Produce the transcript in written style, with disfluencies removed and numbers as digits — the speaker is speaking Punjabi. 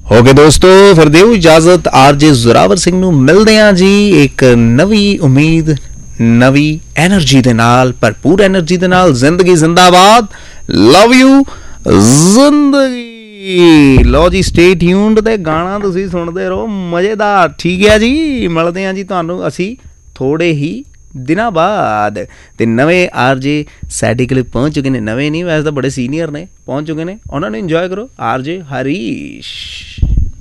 ਹੋ ਗਏ ਦੋਸਤੋ, ਫਿਰ ਦਿਓ ਇਜਾਜ਼ਤ। ਆਰਜੇ ਜ਼ੋਰਾਵਰ ਸਿੰਘ ਨੂੰ ਮਿਲਦੇ ਹਾਂ ਜੀ ਇੱਕ ਨਵੀਂ ਉਮੀਦ, ਨਵੀਂ ਐਨਰਜੀ ਦੇ ਨਾਲ, ਭਰਪੂਰ ਐਨਰਜੀ ਦੇ ਨਾਲ। ਜ਼ਿੰਦਗੀ ਜ਼ਿੰਦਾਬਾਦ, ਲਵ ਯੂ ਜ਼ਿੰਦਗੀ। ਲਓ ਜੀ, ਸਟੇ ਟਿਊਨਡ ਤੇ ਗਾਣਾ ਤੁਸੀਂ ਸੁਣਦੇ ਰਹੋ ਮਜ਼ੇਦਾਰ। ਠੀਕ ਹੈ ਜੀ, ਮਿਲਦੇ ਹਾਂ ਜੀ ਤੁਹਾਨੂੰ ਅਸੀਂ ਥੋੜੇ ਹੀ ਦਿਨਾਂ ਬਾਅਦ। ਤੇ ਨਵੇਂ ਆਰਜੇ ਸਾਡੇ ਕੋਲ ਪਹੁੰਚ ਚੁੱਕੇ ਨੇ। ਨਵੇਂ ਨਹੀਂ, ਵੈਸੇ ਤਾਂ ਬੜੇ ਸੀਨੀਅਰ ਨੇ, ਪਹੁੰਚ ਚੁੱਕੇ ਨੇ। ਉਹਨਾਂ ਨੂੰ ਇੰਜੋਏ ਕਰੋ। ਆਰਜੇ ਹਰੀਸ਼।